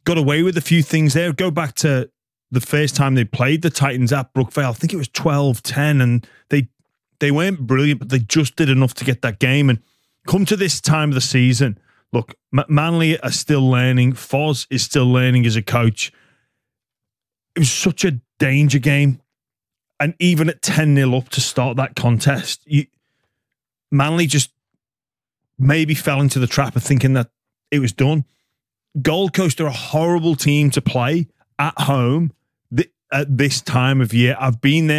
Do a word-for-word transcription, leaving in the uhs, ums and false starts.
got away with a few things there. Go back to the first time they played the Titans at Brookvale. I think it was twelve ten, and they they weren't brilliant, but they just did enough to get that game. And come to this time of the season, look, M- Manly are still learning. Foz is still learning as a coach. It was such a danger game. And even at ten nil up to start that contest, you, Manly just maybe fell into the trap of thinking that it was done. Gold Coast are a horrible team to play at home th- at this time of year. I've been there